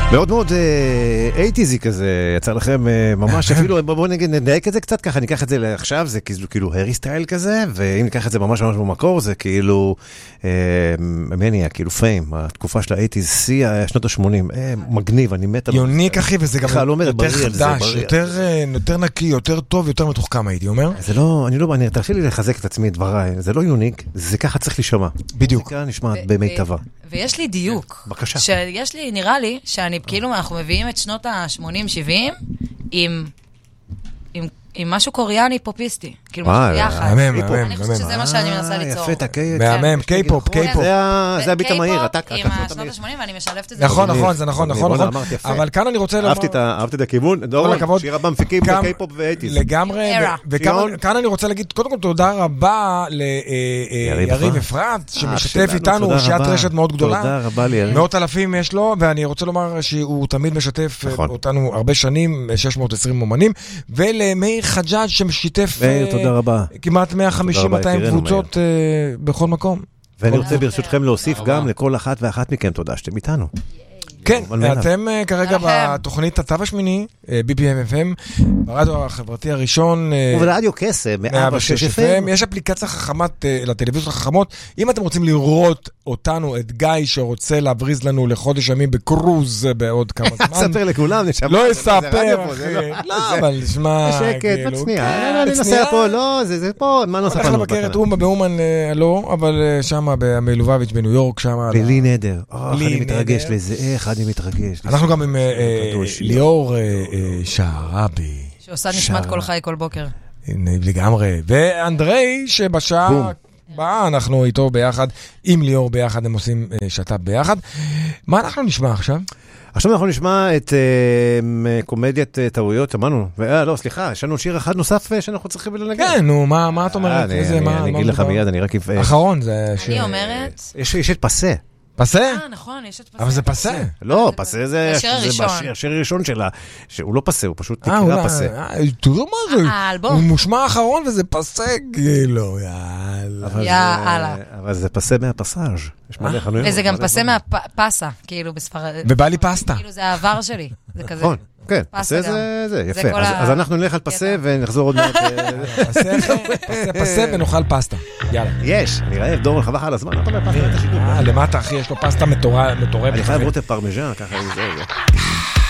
מאוד מאוד אייטיזי כזה, יצא לכם ממש, אפילו בואו נדייק את זה קצת, ככה ניקח את זה לעכשיו, זה כאילו הרי סטייל כזה, ואם ניקח את זה ממש ממש במקור, זה כאילו, מניה, כאילו פיים, התקופה של האייטיז, שיא שנות ה-80, מגניב, אני מת על זה. יוניק אחי, וזה גם יותר חדש, יותר נקי, יותר טוב, יותר מתוחכם הייתי אומר. זה לא, אני תרשי לי לחזק את עצמי דבריי, זה לא יוניק, זה ככה צריך להישמע. בדיוק. זה נשמעת במיטבה. ויש לי דיוק. בבקשה. שיש לי, נראה לי, שאני כאילו, אנחנו מביאים את שנות ה-80-70 עם משהו קוריאני פופיסטי. כאילו משהו ביחד. אני חושבת שזה מה שאני מנסה ליצור. יפה, תקי. מהמם, קיי-פופ. זה הביט המהיר. עם השנות ה-80 ואני משלבת את זה. נכון, זה נכון. אבל כאן אני רוצה לומר... אהבתי את הכיוון. דור, שיר הבא מפיקים בקיי-פופ ואייטיז. לגמרי. וכאן אני רוצה להגיד, קודם כל תודה רבה ליריב אפרת, שמשתף איתנו שיעת רשת מאוד גדולה. תודה רבה ליריב. מאות אלפים יש לו, ואני רוצה לומר שהוא תמיד משתף אותנו הרבה שנים, 620 אומנים, ולמאיר חג'אג' שמשתף כמעט 150-200 קבוצות בכל מקום. ואני רוצה ברשותכם להוסיף גם לכל אחת ואחת מכם תודה שאתם איתנו. כן, אתם כרגע בתוכנית התו השמיני, BPM-FM, ברדיו החברתי הראשון. וברדיו קסם, 106 FM. יש אפליקציה חכמת לטלוויזיות החכמות. אם אתם רוצים לראות אותנו, את גיא שרוצה להבריז לנו לחודש ימים בקרוז בעוד כמה זמן. ספר לכולם, לא אספר, אחי. לא, אבל נשמע. שקט, מצניע. אני נוסע פה, לא, זה פה, מה נוסע לנו? הולך לבקר את אומה באומן, לא, אבל שמה במלובביץ' בניו יורק, שמה. בלי נדר. אני מתרגש לזה, איך אני מתרגש. אנחנו גם עם ליאור שערבי. שעושה נשמת כל חי כל בוקר. לגמרי. ואנדרי שבשעה הבאה אנחנו איתו ביחד, עם ליאור ביחד, הם עושים שת"פ ביחד. מה אנחנו נשמע עכשיו? עכשיו אנחנו נשמע את קומדיית טעויות, אמרנו, לא, סליחה, יש לנו שיר אחד נוסף שאנחנו צריכים לנגן. כן, נו, מה את אומרת? אני אגיד לך מיד, אני רק... אחרון, זה שיר... אני אומרת... יש את פסה. פסה? נכון, יש את פסה. אבל זה פסה. לא, פסה זה השיר הראשון שלה, שהוא לא פסה, הוא פשוט תקרא פסה. תראו מה זה, הוא מושמע האחרון וזה פסה, כאילו, יאללה. אבל זה פסה מהפסאז'. וזה גם פסה מהפסה, כאילו בספרד. ובא לי פסטה. כאילו זה העבר שלי, זה כזה. נכון. כן, פסה זה יפה. אז אנחנו נלך על פסה ונחזור עוד מעט. פסה ונאכל פסטה. יאללה. יש, אני רעב, דור חבך על הזמן. למטה אחי, יש לו פסטה מטורפת. אני חייב רוטב פרמיז'ן, ככה זה.